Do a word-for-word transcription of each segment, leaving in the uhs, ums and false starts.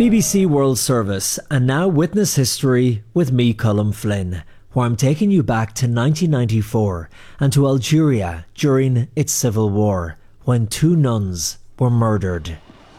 B B C World Service, and now witness history with me, Colm Flynn, where I'm taking you back to nineteen ninety-four and to Algeria during its civil war, when two nuns were murdered.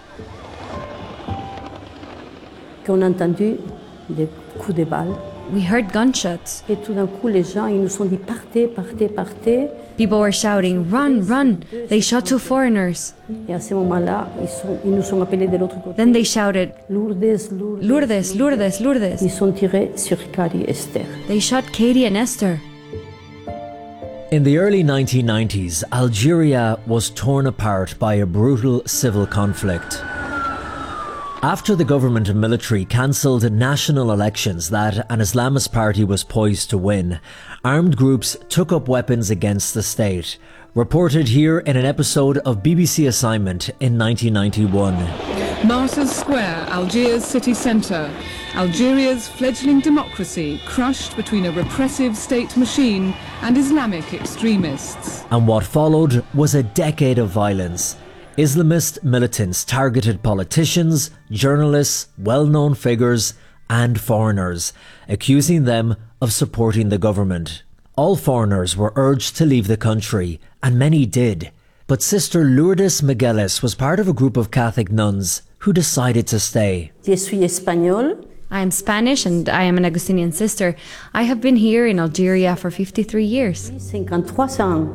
On a entendu des coups de balles. We heard gunshots. Et tout d'un coup, les gens, ils nous ont dit partez, partez, partez. People were shouting, run, run. They shot two foreigners. Et à ce moment-là, ils, sont, ils nous ont appelés de l'autre côté. Then they shouted, Lourdes, Lourdes, Lourdes, Lourdes, Lourdes. Ils ont tiré sur Kari et Esther. They shot Katie and Esther. In the early nineteen nineties, Algeria was torn apart by a brutal civil conflict. After the government and military cancelled national elections that an Islamist party was poised to win, armed groups took up weapons against the state. Reported here in an episode of B B C Assignment in nineteen ninety-one. Martyrs Square, Algiers city centre. Algeria's fledgling democracy crushed between a repressive state machine and Islamic extremists. And what followed was a decade of violence. Islamist militants targeted politicians, journalists, well-known figures and foreigners, accusing them of supporting the government. All foreigners were urged to leave the country, and many did. But Sister Lourdes Migueles was part of a group of Catholic nuns who decided to stay. Je suis espagnole. I am Spanish and I am an Augustinian sister. I have been here in Algeria for fifty-three years. cinquante-trois ans.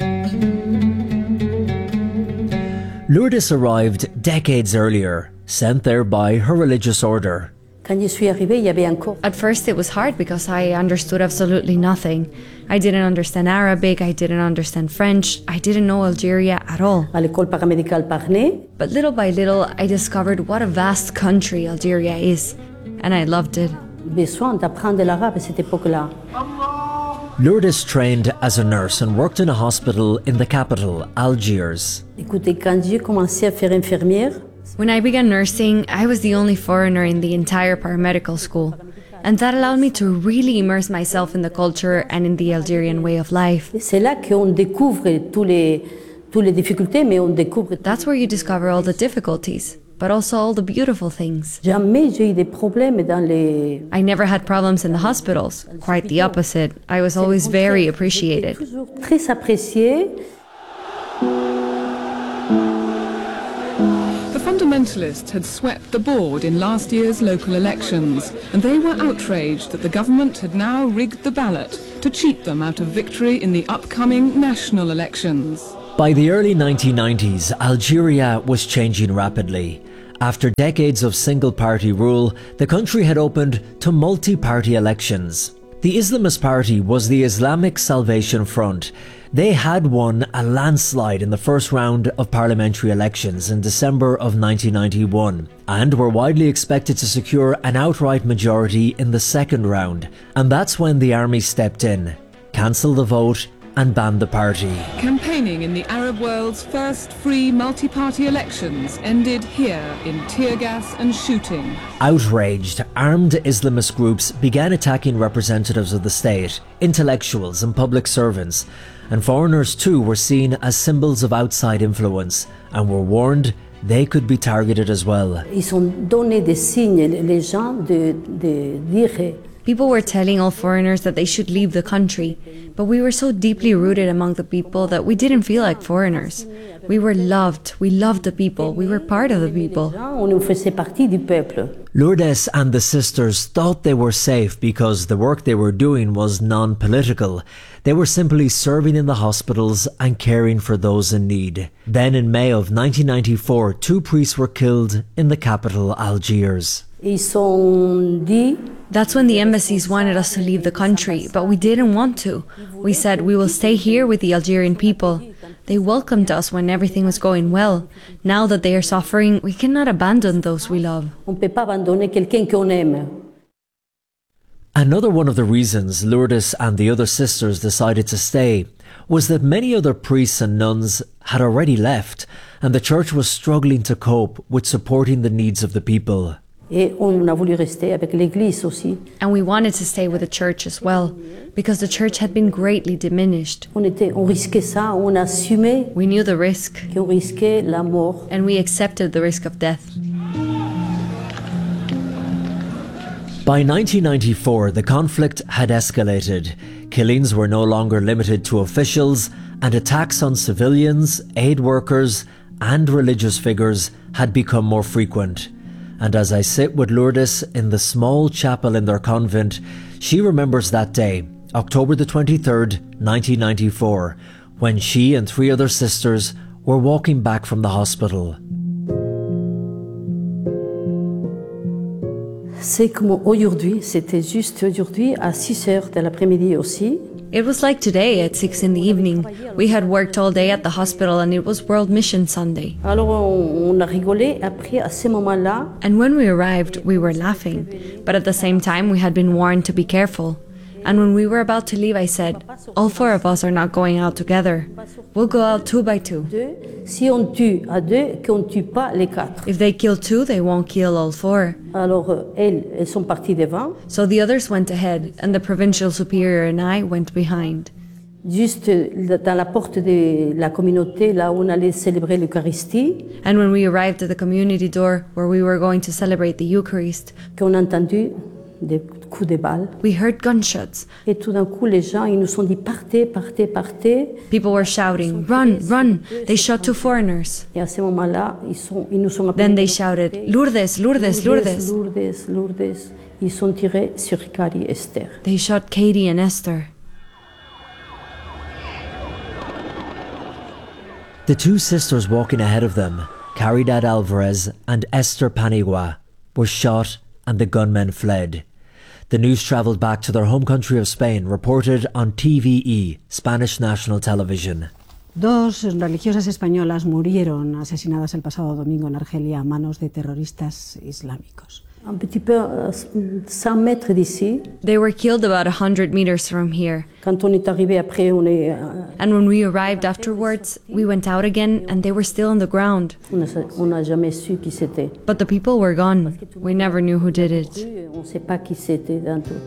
Lourdes arrived decades earlier, sent there by her religious order. Quand je suis arrivée, il y avait encore. At first it was hard because I understood absolutely nothing. I didn't understand Arabic, I didn't understand French, I didn't know Algeria at all. À l'école paramédicale Parnay. But little by little I discovered what a vast country Algeria is, and I loved it. Besoin d'apprendre l'arabe à cette époque-là. Lourdes trained as a nurse and worked in a hospital in the capital, Algiers. Écoutez, quand j'ai commencé à faire infirmière, when I began nursing, I was the only foreigner in the entire paramedical school. And that allowed me to really immerse myself in the culture and in the Algerian way of life. C'est là qu'on découvre tous les, tous les difficultés, mais on découvre. That's where you discover all the difficulties, but also all the beautiful things. Jamais j'ai eu des problèmes dans les. I never had problems in the hospitals. Quite the opposite. I was always very appreciated. Toujours très apprécié. Fundamentalists had swept the board in last year's local elections, and they were outraged that the government had now rigged the ballot to cheat them out of victory in the upcoming national elections. By the early nineteen nineties, Algeria was changing rapidly. After decades of single-party rule, the country had opened to multi-party elections. The Islamist party was the Islamic Salvation Front. They had won a landslide in the first round of parliamentary elections in December of nineteen ninety-one and were widely expected to secure an outright majority in the second round. And that's when the army stepped in, cancelled the vote and banned the party. Campaigning in the Arab world's first free multi-party elections ended here in tear gas and shooting. Outraged, armed Islamist groups began attacking representatives of the state, intellectuals and public servants, and foreigners too were seen as symbols of outside influence and were warned they could be targeted as well. Ils ont donné des signes, les gens, de, de dire. People were telling all foreigners that they should leave the country, but we were so deeply rooted among the people that we didn't feel like foreigners. We were loved, we loved the people, we were part of the people. On faisait partie du peuple. Lourdes and the sisters thought they were safe because the work they were doing was non-political. They were simply serving in the hospitals and caring for those in need. Then in May of nineteen ninety-four, two priests were killed in the capital, Algiers. Ils ont dit. That's when the embassies wanted us to leave the country, but we didn't want to. We said we will stay here with the Algerian people. They welcomed us when everything was going well. Now that they are suffering, we cannot abandon those we love. On ne peut pas abandonner quelqu'un qu'on aime. Another one of the reasons Lourdes and the other sisters decided to stay was that many other priests and nuns had already left, and the church was struggling to cope with supporting the needs of the people. Et on a voulu rester avec l'Église aussi. And we wanted to stay with the church as well, because the church had been greatly diminished. On était, on risquait ça, on assumait. We knew the risk. Qu'on risquait la mort. And we accepted the risk of death. By nineteen ninety-four, the conflict had escalated. Killings were no longer limited to officials, and attacks on civilians, aid workers, and religious figures had become more frequent. And as I sit with Lourdes in the small chapel in their convent, she remembers that day, October the twenty-third, nineteen ninety-four, when she and three other sisters were walking back from the hospital. C'est comme aujourd'hui, c'était juste aujourd'hui à six heures de l'après-midi aussi. It was like today at six in the evening. We had worked all day at the hospital and it was World Mission Sunday. Alors on, on a rigolé. Après, à ce moment-là, And when we arrived, we were laughing. But at the same time, we had been warned to be careful. And when we were about to leave, I said, all four of us are not going out together. We'll go out two by two. deux, si on tue à deux, qu'on tue pas les quatre. If they kill two, they won't kill all four. Alors euh, elles, elles sont parties devant. So the others went ahead, and the provincial superior and I went behind. Juste dans la porte de la communauté, là où on allait célébrer l'Eucharistie, And when we arrived at the community door where we were going to celebrate the Eucharist, qu'on a entendu des coups de balles. we heard gunshots. Et tout d'un coup, les gens, ils nous ont dit partez, partez, partez. People were shouting, run, run, they shot two foreigners. Et à ce moment-là, ils, sont, ils nous ont appelés. Then they shouted, Lourdes, Lourdes, Lourdes. Lourdes, Lourdes. Ils ont tiré sur Carrie Esther. They shot Katie and Esther. The two sisters walking ahead of them, Caridad Alvarez and Esther Panigua, were shot and the gunmen fled. The news travelled back to their home country of Spain, reported on T V E, Spanish national television. Dos religiosas españolas murieron asesinadas el pasado domingo en Argelia a manos de terroristas islámicos. Un petit peu à cent mètres d'ici. They were killed about a hundred meters from here. Quand on est arrivé après, on est, And when we arrived afterwards, we went out again and they were still on the ground. on n'a jamais su qui c'était. But the people were gone. We never knew who did it. On ne sait pas qui c'était dans tout.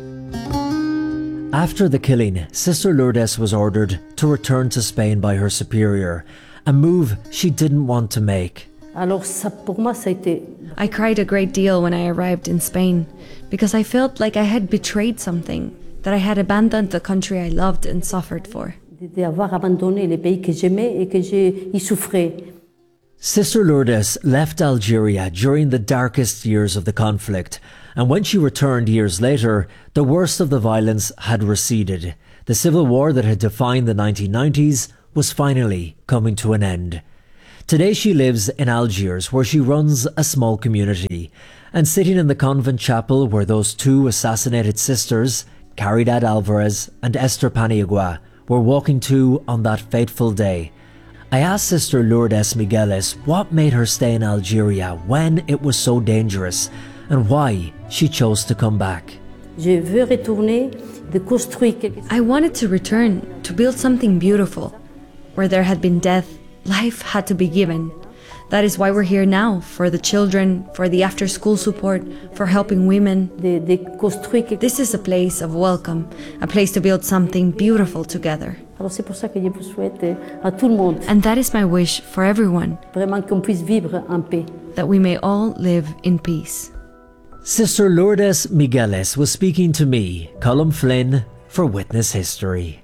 After the killing, Sister Lourdes was ordered to return to Spain by her superior, a move she didn't want to make. Alors ça, pour moi, ça a été I cried a great deal when I arrived in Spain because I felt like I had betrayed something, that I had abandoned the country I loved and suffered for. d'avoir abandonné les pays que j'aimais et que j'ai y souffrais. Sister Lourdes left Algeria during the darkest years of the conflict, and when she returned years later, the worst of the violence had receded. The civil war that had defined the nineteen nineties was finally coming to an end. Today she lives in Algiers, where she runs a small community, and sitting in the convent chapel where those two assassinated sisters, Caridad Alvarez and Esther Paniagua, were walking to on that fateful day. I asked Sister Lourdes Migueles what made her stay in Algeria when it was so dangerous, and why she chose to come back. Je veux retourner, de construire quelque chose. I wanted to return, to build something beautiful. Where there had been death, life had to be given. That is why we're here now, for the children, for the after-school support, for helping women. De, de construire quelque This is a place of welcome, a place to build something beautiful together. Alors c'est pour ça que je vous souhaite à tout le monde And that is my wish for everyone, vraiment qu'on puisse vivre en paix. that we may all live in peace. Sister Lourdes Migueles was speaking to me, Colm Flynn, for Witness History.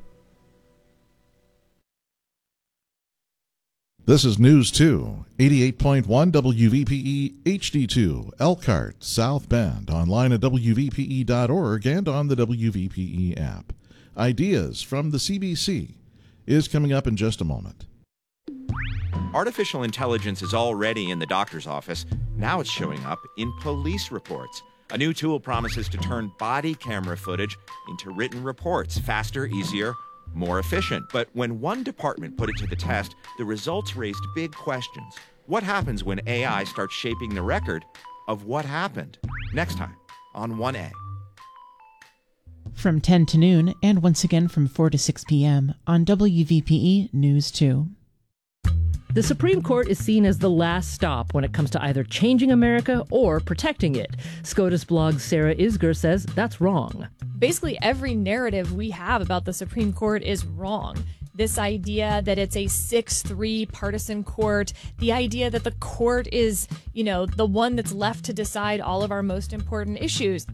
This is News two, eighty-eight point one W V P E H D two, Elkhart, South Bend, online at W V P E dot org and on the W V P E app. Ideas from the C B C is coming up in just a moment. Artificial intelligence is already in the doctor's office. Now it's showing up in police reports. A new tool promises to turn body camera footage into written reports faster, easier, more efficient. But when one department put it to the test, the results raised big questions. What happens when A I starts shaping the record of what happened? Next time on one A. From ten to noon, and once again from four to six p.m. on W V P E News two. The Supreme Court is seen as the last stop when it comes to either changing America or protecting it. SCOTUS blog's Sarah Isgur says that's wrong. Basically, every narrative we have about the Supreme Court is wrong. This idea that it's a six three partisan court, the idea that the court is, you know, the one that's left to decide all of our most important issues.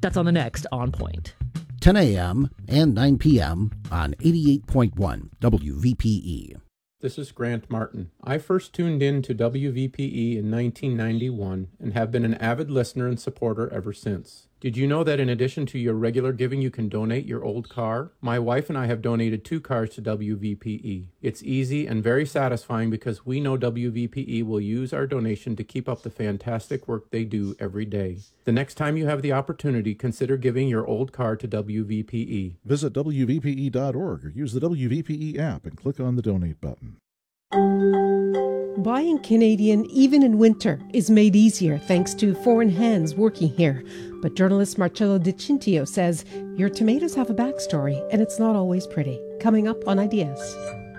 That's on the next On Point. ten a.m. and nine p.m. on eighty-eight point one W V P E. This is Grant Martin. I first tuned in to W V P E in nineteen ninety-one and have been an avid listener and supporter ever since. Did you know that in addition to your regular giving, you can donate your old car? My wife and I have donated two cars to W V P E. It's easy and very satisfying because we know W V P E will use our donation to keep up the fantastic work they do every day. The next time you have the opportunity, consider giving your old car to W V P E. Visit W V P E dot org or use the W V P E app and click on the donate button. Buying Canadian, even in winter, is made easier thanks to foreign hands working here. But journalist Marcello Di Cintio says your tomatoes have a backstory and it's not always pretty. Coming up on Ideas.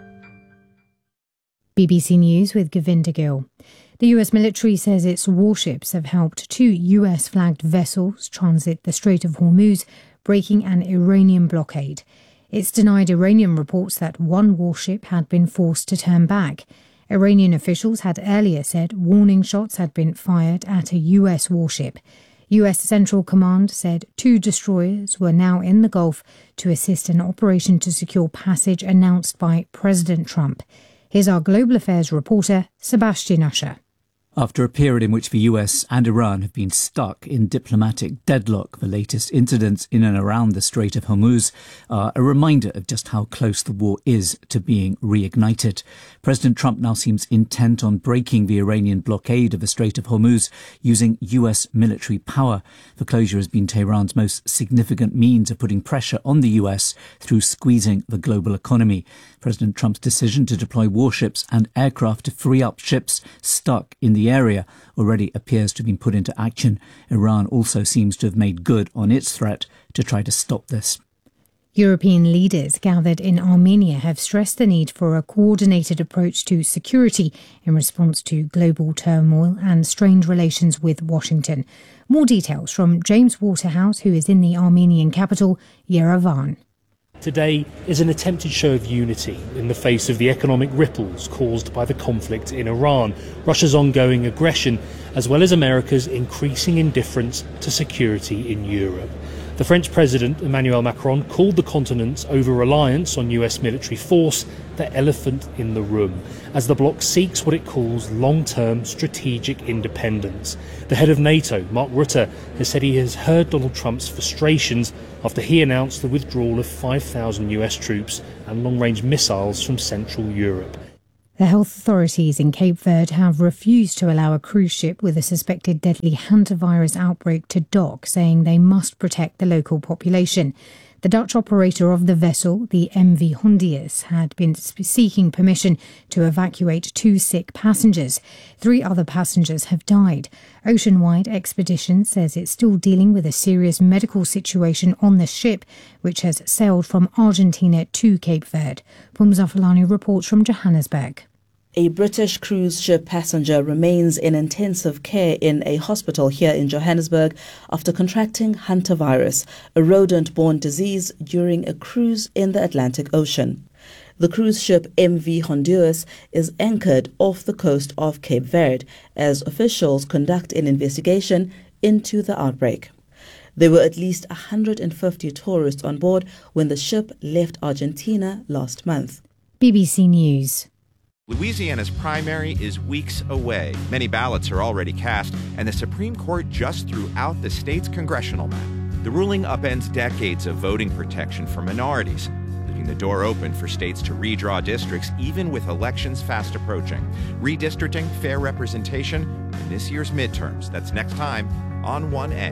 B B C News with Govinda Gill. The U S military says its warships have helped two U S-flagged vessels transit the Strait of Hormuz, breaking an Iranian blockade. It's denied Iranian reports that one warship had been forced to turn back. Iranian officials had earlier said warning shots had been fired at a U S warship. U S Central Command said two destroyers were now in the Gulf to assist an operation to secure passage announced by President Trump. Here's our global affairs reporter, Sebastian Usher. After a period in which the U S and Iran have been stuck in diplomatic deadlock, the latest incidents in and around the Strait of Hormuz are a reminder of just how close the war is to being reignited. President Trump now seems intent on breaking the Iranian blockade of the Strait of Hormuz using U S military power. The closure has been Tehran's most significant means of putting pressure on the U S through squeezing the global economy. President Trump's decision to deploy warships and aircraft to free up ships stuck in the area already appears to have been put into action. Iran also seems to have made good on its threat to try to stop this. European leaders gathered in Armenia have stressed the need for a coordinated approach to security in response to global turmoil and strained relations with Washington. More details from James Waterhouse, who is in the Armenian capital, Yerevan. Today is an attempted show of unity in the face of the economic ripples caused by the conflict in Iran, Russia's ongoing aggression, as well as America's increasing indifference to security in Europe. The French President Emmanuel Macron called the continent's over-reliance on U S military force the elephant in the room, as the bloc seeks what it calls long-term strategic independence. The head of NATO, Mark Rutte, has said he has heard Donald Trump's frustrations after he announced the withdrawal of five thousand U S troops and long-range missiles from Central Europe. The health authorities in Cape Verde have refused to allow a cruise ship with a suspected deadly hantavirus outbreak to dock, saying they must protect the local population. The Dutch operator of the vessel, the M V Hondius, had been seeking permission to evacuate two sick passengers. Three other passengers have died. Oceanwide Expeditions says it's still dealing with a serious medical situation on the ship, which has sailed from Argentina to Cape Verde. Pumza Fulani reports from Johannesburg. A British cruise ship passenger remains in intensive care in a hospital here in Johannesburg after contracting hantavirus, a rodent-borne disease, during a cruise in the Atlantic Ocean. The cruise ship M V Honduras is anchored off the coast of Cape Verde as officials conduct an investigation into the outbreak. There were at least one hundred fifty tourists on board when the ship left Argentina last month. B B C News. Louisiana's primary is weeks away. Many ballots are already cast, and the Supreme Court just threw out the state's congressional map. The ruling upends decades of voting protection for minorities, leaving the door open for states to redraw districts even with elections fast approaching. Redistricting, fair representation, in this year's midterms. That's next time on one A.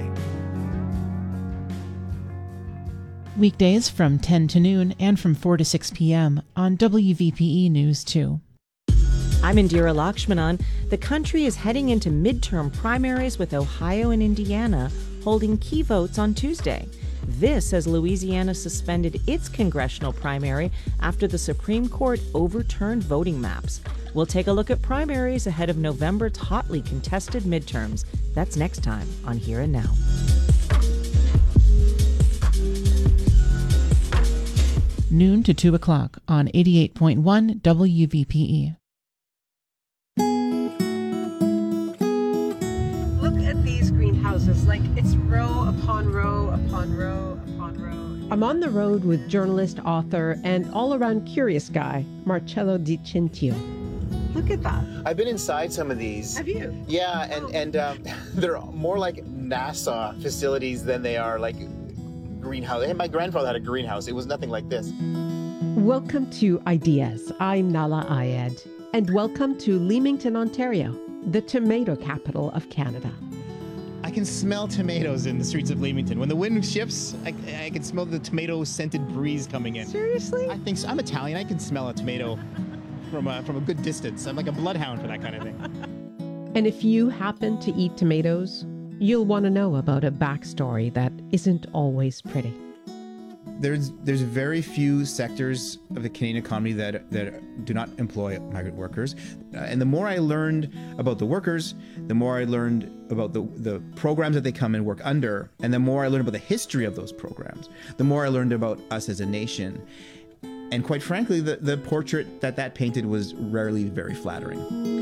Weekdays from ten to noon and from four to six p.m. on W V P E News two. I'm Indira Lakshmanan. The country is heading into midterm primaries with Ohio and Indiana holding key votes on Tuesday. This as Louisiana suspended its congressional primary after the Supreme Court overturned voting maps. We'll take a look at primaries ahead of November's hotly contested midterms. That's next time on Here and Now. Noon to two o'clock on eighty-eight point one W V P E. Look at these green houses, like it's row upon row upon row upon row. I'm on the road with journalist, author, and all-around curious guy, Marcello Di Cintio. Look at that. I've been inside some of these. Have you? Yeah, and, and um, they're more like NASA facilities than they are like greenhouse. My grandfather had a greenhouse. It was nothing like this. Welcome to Ideas. I'm Nahlah Ayed. And welcome to Leamington, Ontario, the tomato capital of Canada. I can smell tomatoes in the streets of Leamington. When the wind shifts, I, I can smell the tomato-scented breeze coming in. Seriously? I think so. I'm Italian. I can smell a tomato from a, from a good distance. I'm like a bloodhound for that kind of thing. And if you happen to eat tomatoes, you'll want to know about a backstory that isn't always pretty. There's there's very few sectors of the Canadian economy that that do not employ migrant workers, uh, and the more I learned about the workers, the more I learned about the the programs that they come and work under, and the more I learned about the history of those programs, the more I learned about us as a nation. And quite frankly, the, the portrait that that painted was rarely very flattering.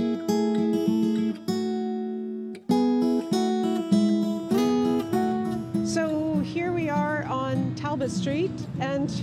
Talbot Street, and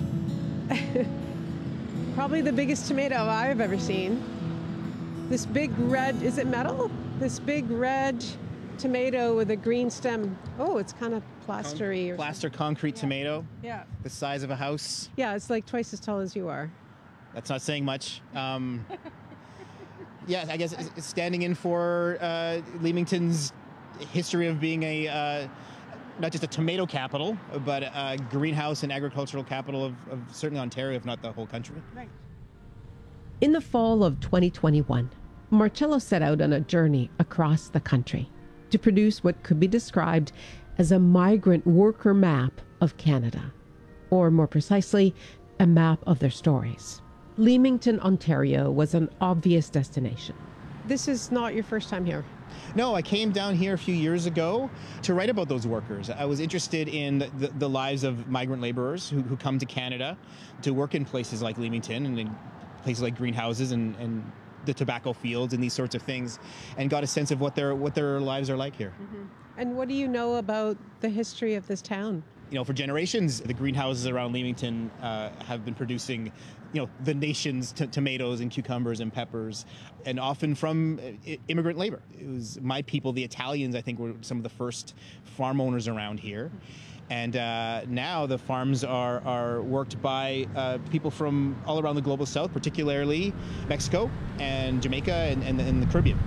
probably the biggest tomato I've ever seen. This big red, is it metal? This big red tomato with a green stem. Oh, it's kind of plastery. Or Plaster concrete yeah. tomato. Yeah. The size of a house. Yeah, it's like twice as tall as you are. That's not saying much. Um, yeah, I guess it's standing in for uh, Leamington's history of being a uh, not just a tomato capital, but a greenhouse and agricultural capital of, of certainly Ontario, if not the whole country. Right. In the fall of twenty twenty-one, Marcello set out on a journey across the country to produce what could be described as a migrant worker map of Canada, or more precisely, a map of their stories. Leamington, Ontario was an obvious destination. This is not your first time here. No, I came down here a few years ago to write about those workers. I was interested in the, the lives of migrant laborers who, who come to Canada to work in places like Leamington and in places like greenhouses and, and the tobacco fields and these sorts of things, and got a sense of what their what their lives are like here. Mm-hmm. And what do you know about the history of this town? You know, for generations, the greenhouses around Leamington uh, have been producing, you know, the nation's t- tomatoes and cucumbers and peppers, and often from I- immigrant labor. It was my people, the Italians, I think, were some of the first farm owners around here. And uh, now the farms are, are worked by uh, people from all around the global south, particularly Mexico and Jamaica and, and, and the Caribbean.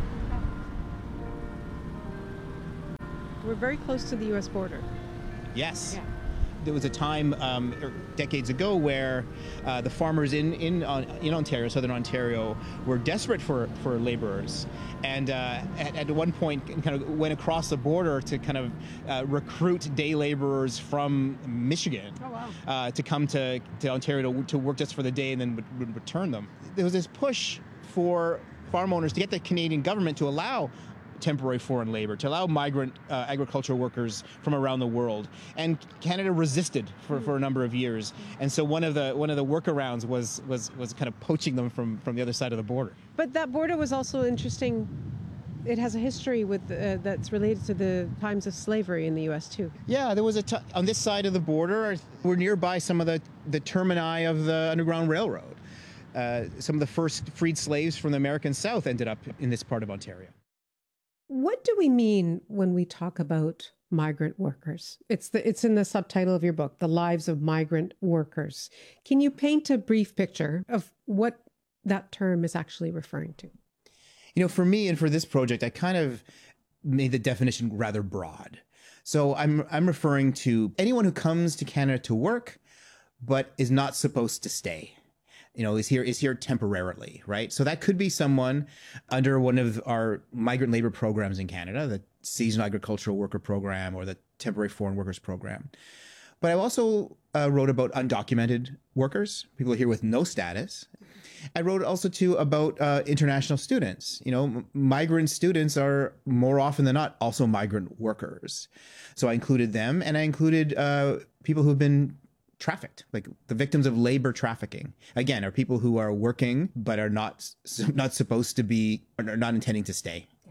We're very close to the U S border. Yes. Yeah. There was a time um, decades ago where uh, the farmers in in, uh, in Ontario, southern Ontario, were desperate for, for laborers, and uh, at, at one point kind of went across the border to kind of uh, recruit day laborers from Michigan. Oh, wow. uh, to come to, to Ontario to, to work just for the day and then would, would return them. There was this push for farm owners to get the Canadian government to allow temporary foreign labor, to allow migrant uh, agricultural workers from around the world, and Canada resisted for, for a number of years. And so one of the one of the workarounds was was was kind of poaching them from from the other side of the border. But that border was also interesting. It has a history with uh, that's related to the times of slavery in the U S too. Yeah, there was a t- on this side of the border. We're nearby some of the the termini of the Underground Railroad. Uh, some of the first freed slaves from the American South ended up in this part of Ontario. What do we mean when we talk about migrant workers? It's the it's in the subtitle of your book, The Lives of Migrant Workers. Can you paint a brief picture of what that term is actually referring to? You know, for me and for this project, I kind of made the definition rather broad. So I'm I'm referring to anyone who comes to Canada to work, but is not supposed to stay. You know, is here is here temporarily, right? So that could be someone under one of our migrant labor programs in Canada, the Seasonal Agricultural Worker Program or the Temporary Foreign Workers Program. But I also uh, wrote about undocumented workers, people here with no status. I wrote also too about uh, international students. You know, m- migrant students are more often than not also migrant workers. So I included them, and I included uh, people who've been trafficked, like the victims of labor trafficking. Again, are people who are working but are not not supposed to be, or are not intending to stay. Yeah.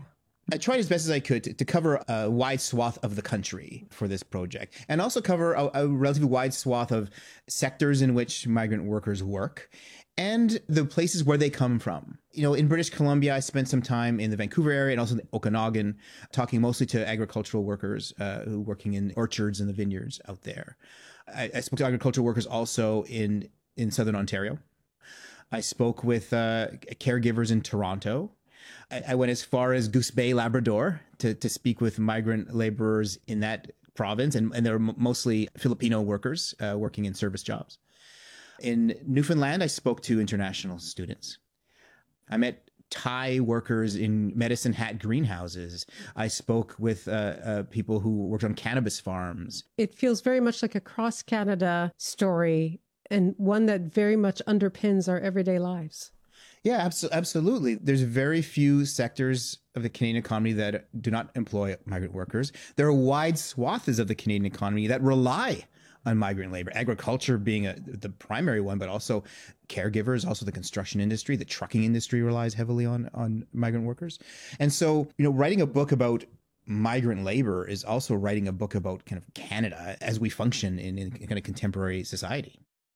I tried as best as I could to, to cover a wide swath of the country for this project, and also cover a, a relatively wide swath of sectors in which migrant workers work and the places where they come from. You know, in British Columbia, I spent some time in the Vancouver area and also in the Okanagan, talking mostly to agricultural workers uh, who are working in orchards and the vineyards out there. I, I spoke to agricultural workers also in, in Southern Ontario. I spoke with uh, caregivers in Toronto. I, I went as far as Goose Bay, Labrador, to, to speak with migrant laborers in that province, and, and they were mostly Filipino workers uh, working in service jobs. In Newfoundland, I spoke to international students. I met Thai workers in Medicine Hat greenhouses. I spoke with uh, uh, people who worked on cannabis farms. It feels very much like a cross-Canada story, and one that very much underpins our everyday lives. Yeah, abso- absolutely. There's very few sectors of the Canadian economy that do not employ migrant workers. There are wide swaths of the Canadian economy that rely on migrant labor, agriculture being a, the primary one, but also caregivers, also the construction industry, the trucking industry relies heavily on, on migrant workers. And so, you know, writing a book about migrant labor is also writing a book about kind of Canada as we function in, in kind of contemporary society.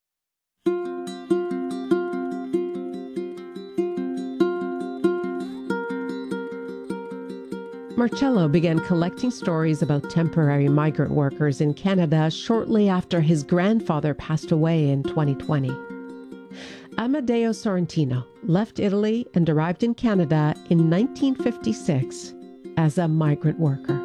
Marcello began collecting stories about temporary migrant workers in Canada shortly after his grandfather passed away in twenty twenty. Amadeo Sorrentino left Italy and arrived in Canada in nineteen fifty-six as a migrant worker.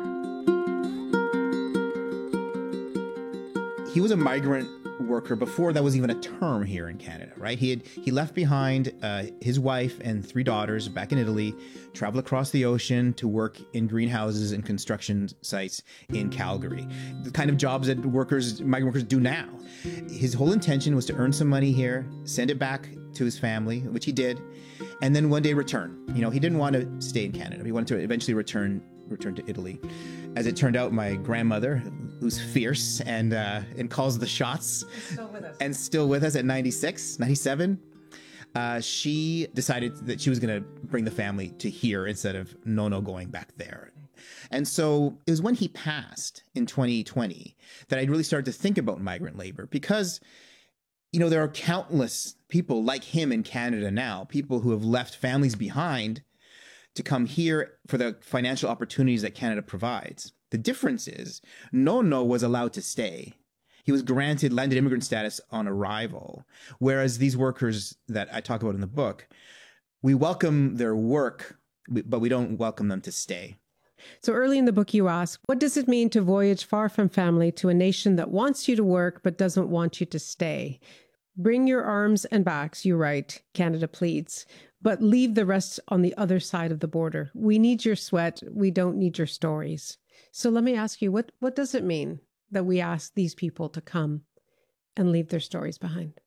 He was a migrant worker before that was even a term here in Canada, right? He had he left behind uh, his wife and three daughters back in Italy, traveled across the ocean to work in greenhouses and construction sites in Calgary. The kind of jobs that workers, migrant workers do now. His whole intention was to earn some money here, send it back to his family, which he did, and then one day return. You know, he didn't want to stay in Canada. He wanted to eventually return return to Italy. As it turned out, my grandmother, who's fierce and uh, and calls the shots, still with us. and still with us at ninety-six, ninety-seven, uh, she decided that she was going to bring the family to here instead of no, no going back there. And so it was when he passed in twenty twenty that I really started to think about migrant labor, because, you know, there are countless people like him in Canada now, people who have left families behind to come here for the financial opportunities that Canada provides. The difference is Nono was allowed to stay. He was granted landed immigrant status on arrival, whereas these workers that I talk about in the book, we welcome their work, but we don't welcome them to stay. So early in the book, you ask, what does it mean to voyage far from family to a nation that wants you to work but doesn't want you to stay? Bring your arms and backs, you write, Canada pleads, but leave the rest on the other side of the border. We need your sweat. We don't need your stories. So let me ask you, what, what does it mean that we ask these people to come and leave their stories behind?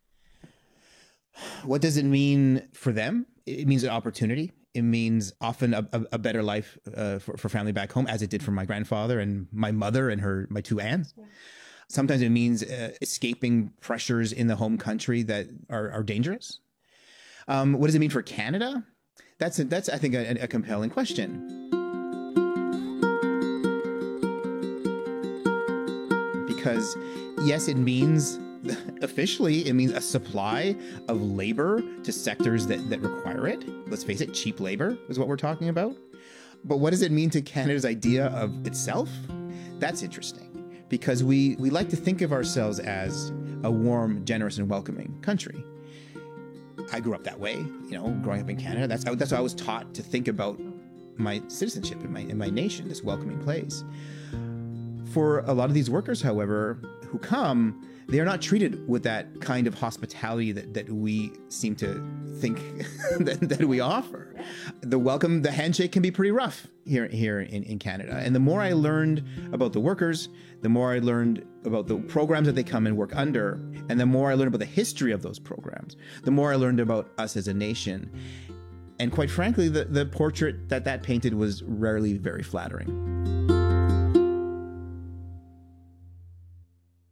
What does it mean for them? It means an opportunity. It means often a, a, a better life uh, for, for family back home, as it did for my grandfather and my mother and her my two aunts. Yeah. Sometimes it means uh, escaping pressures in the home country that are, are dangerous. Um, what does it mean for Canada? That's, a, that's I think, a, a compelling question. Because, yes, it means, officially, it means a supply of labor to sectors that, that require it. Let's face it, cheap labor is what we're talking about. But what does it mean to Canada's idea of itself? That's interesting. Because we, we like to think of ourselves as a warm, generous, and welcoming country. I grew up that way, you know, growing up in Canada. That's how, that's how I was taught to think about my citizenship in my, in my nation, this welcoming place. For a lot of these workers, however, who come, they are not treated with that kind of hospitality that, that we seem to think that, that we offer. The welcome, the handshake can be pretty rough here, here in, in Canada. And the more I learned about the workers, the more I learned about the programs that they come and work under, and the more I learned about the history of those programs, the more I learned about us as a nation. And quite frankly, the, the portrait that that painted was rarely very flattering.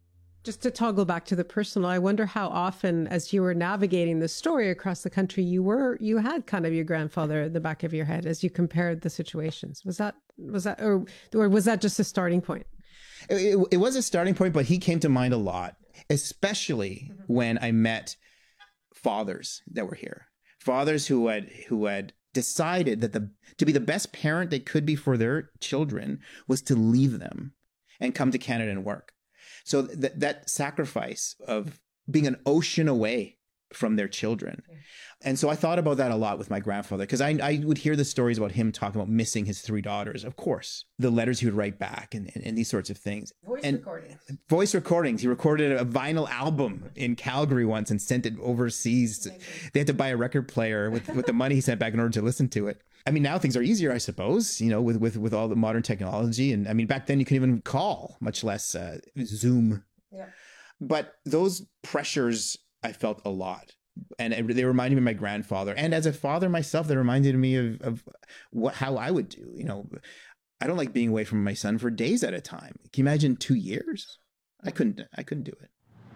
Just to toggle back to the personal, I wonder how often, as you were navigating the story across the country, you were you had kind of your grandfather at the back of your head as you compared the situations. Was that was that or, or was that just a starting point? It, it, it was a starting point, but he came to mind a lot, especially mm-hmm. when I met fathers that were here, fathers who had who had decided that the to be the best parent they could be for their children was to leave them and come to Canada and work. So that that sacrifice of being an ocean away from their children. Yeah. And so I thought about that a lot with my grandfather, because I, I would hear the stories about him talking about missing his three daughters, of course, the letters he would write back and, and, and these sorts of things. Voice and recordings. Voice recordings. He recorded a vinyl album in Calgary once and sent it overseas. To, they had to buy a record player with, with the money he sent back in order to listen to it. I mean, now things are easier, I suppose, you know, with, with, with all the modern technology. And I mean, back then you couldn't even call, much less uh, Zoom. Yeah. But those pressures I felt a lot. And it, they reminded me of my grandfather. And as a father myself, they reminded me of, of what how I would do. You know, I don't like being away from my son for days at a time. Can you imagine two years? I couldn't. I couldn't do it.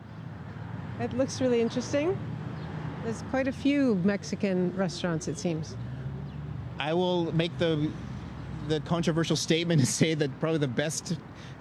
It looks really interesting. There's quite a few Mexican restaurants, it seems. I will make the the controversial statement and say that probably the best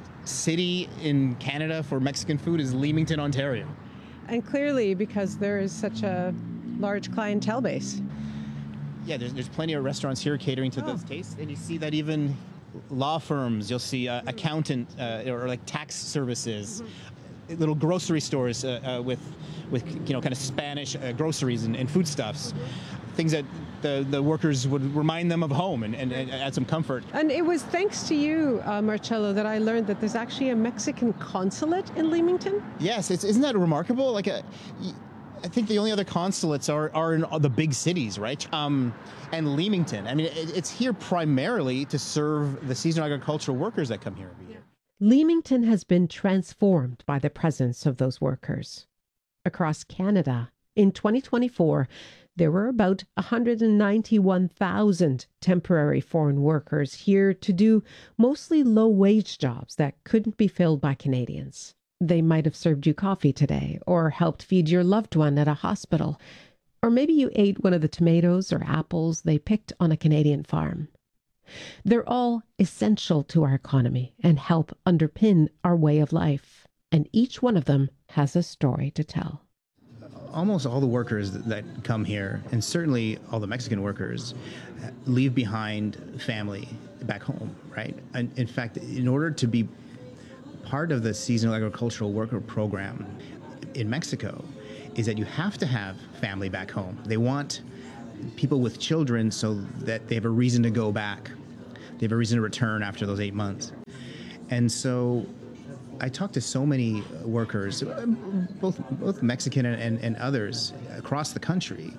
city in Canada for Mexican food is Leamington, Ontario. And clearly, because there is such a large clientele base. Yeah, there's, there's plenty of restaurants here catering to oh. those tastes. And you see that even law firms, you'll see uh, accountant uh, or like tax services, mm-hmm. little grocery stores uh, uh, with, with you know, kind of Spanish uh, groceries and, and foodstuffs. Mm-hmm. Things that the, the workers would remind them of home and, and, and add some comfort. And it was thanks to you, uh, Marcelo, that I learned that there's actually a Mexican consulate in Leamington. Yes, it's, isn't that remarkable? Like, a, I think the only other consulates are, are in the big cities, right? Um, and Leamington. I mean, it, it's here primarily to serve the seasonal agricultural workers that come here every year. Leamington has been transformed by the presence of those workers. Across Canada, in twenty twenty-four, there were about one hundred ninety-one thousand temporary foreign workers here to do mostly low-wage jobs that couldn't be filled by Canadians. They might have served you coffee today, or helped feed your loved one at a hospital, or maybe you ate one of the tomatoes or apples they picked on a Canadian farm. They're all essential to our economy and help underpin our way of life, and each one of them has a story to tell. Almost all the workers that come here, and certainly all the Mexican workers, leave behind family back home, right? And in fact, in order to be part of the seasonal agricultural worker program in Mexico, is that you have to have family back home. They want people with children so that they have a reason to go back. They have a reason to return after those eight months. And so I talked to so many workers, both both Mexican and, and, and others across the country,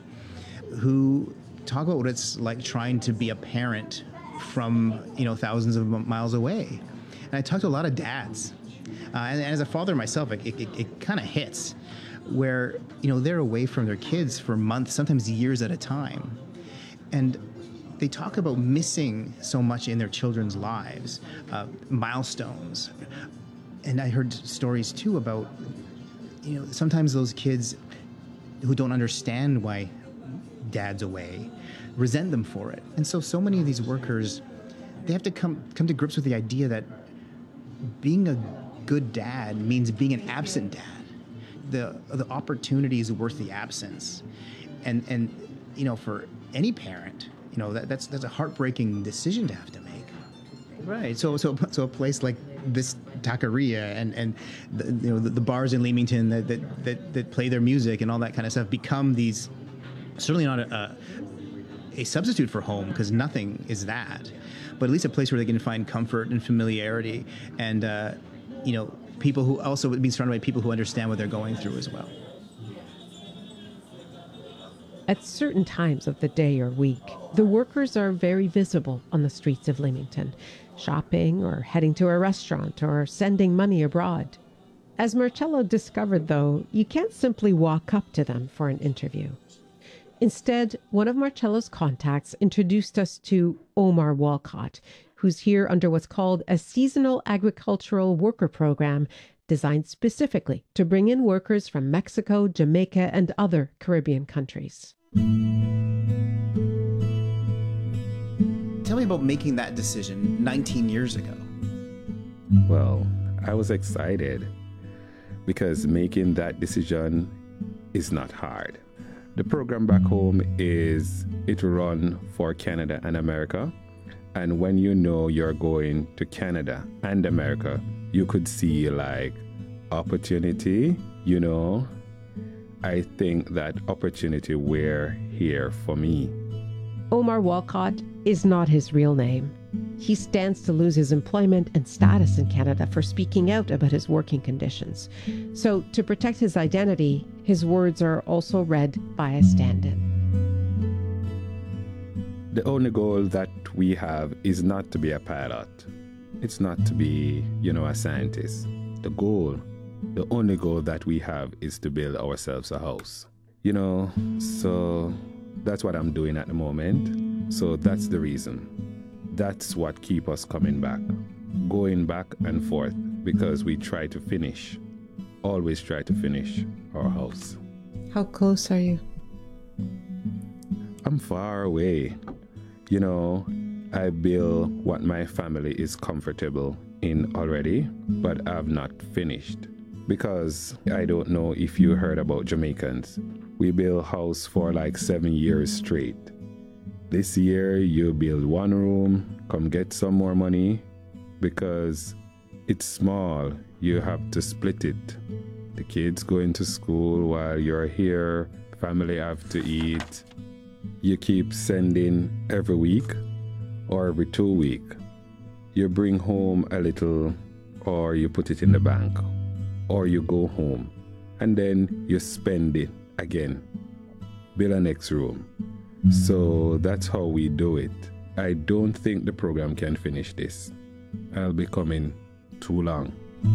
who talk about what it's like trying to be a parent from, you know, thousands of miles away. And I talked to a lot of dads. Uh, and, and as a father myself, it, it, it kind of hits where, you know, they're away from their kids for months, sometimes years at a time. And they talk about missing so much in their children's lives, uh, milestones. And I heard stories, too, about, you know, sometimes those kids who don't understand why dad's away resent them for it. And so, so many of these workers, they have to come come to grips with the idea that being a good dad means being an absent dad. The the opportunity is worth the absence. And, and you know, for any parent, you know, that, that's that's a heartbreaking decision to have to make. Right. So so so a place like this taqueria and and the, you know the, the bars in Leamington that, that that that play their music and all that kind of stuff become these, certainly not a, a, a substitute for home, because nothing is that, but at least a place where they can find comfort and familiarity, and uh, you know people who also being surrounded by people who understand what they're going through as well. At certain times of the day or week, the workers are very visible on the streets of Leamington, shopping or heading to a restaurant or sending money abroad. As Marcelo discovered, though, you can't simply walk up to them for an interview. Instead, one of Marcelo's contacts introduced us to Omar Walcott, who's here under what's called a seasonal agricultural worker program designed specifically to bring in workers from Mexico, Jamaica, and other Caribbean countries. Tell me about making that decision nineteen years ago. Well, I was excited because making that decision is not hard. The program back home is it run for Canada and America. And when you know you're going to Canada and America, you could see like opportunity, you know. I think that opportunity were here for me. Omar Walcott is not his real name. He stands to lose his employment and status in Canada for speaking out about his working conditions. So, to protect his identity, his words are also read by a stand-in. The only goal that we have is not to be a pilot. It's not to be, you know, a scientist. The goal, the only goal that we have is to build ourselves a house. You know, so that's what I'm doing at the moment. So that's the reason. That's what keeps us coming back, going back and forth, because we try to finish, always try to finish our house. How close are you? I'm far away. You know, I build what my family is comfortable in already, but I've not finished. Because I don't know if you heard about Jamaicans. We build house for like seven years straight. This year you build one room, come get some more money, because it's small. You have to split it. The kids going to school while you're here, family have to eat. You keep sending every week or every two weeks. You bring home a little, or you put it in the bank, or you go home, and then you spend it again. Build a next room. So that's how we do it. I don't think the program can finish this. I'll be coming too long.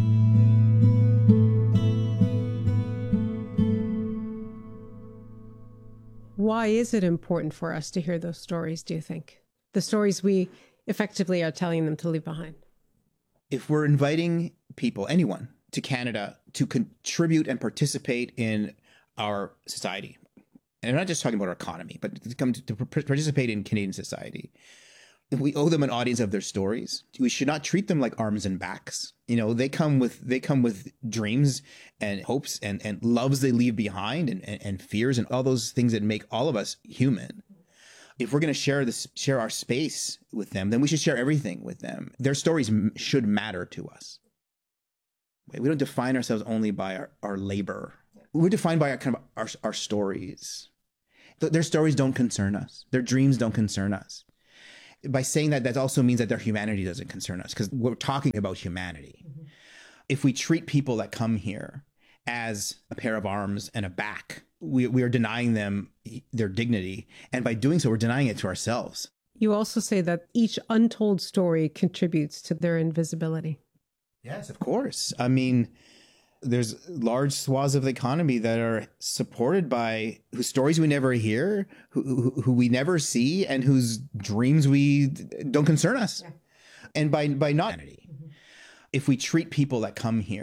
Why is it important for us to hear those stories, do you think? The stories we effectively are telling them to leave behind. If we're inviting people, anyone, to Canada to contribute and participate in our society, and I'm not just talking about our economy, but to come to, to participate in Canadian society, we owe them an audience of their stories. We should not treat them like arms and backs. You know, they come with they come with dreams and hopes and, and loves they leave behind and, and, and fears and all those things that make all of us human. If we're going to share this, share our space with them, then we should share everything with them. Their stories m- should matter to us. We don't define ourselves only by our, our labor. We're defined by our kind of our, our stories. Their stories don't concern us. Their dreams don't concern us. By saying that, that also means that their humanity doesn't concern us, because we're talking about humanity. Mm-hmm. If we treat people that come here as a pair of arms and a back, we, we are denying them their dignity. And by doing so, we're denying it to ourselves. You also say that each untold story contributes to their invisibility. Yes, of course. I mean, there's large swaths of the economy that are supported by whose stories we never hear, who, who, who we never see, and whose dreams we don't concern us. Yeah. And by, by not, mm-hmm. if we treat people that come here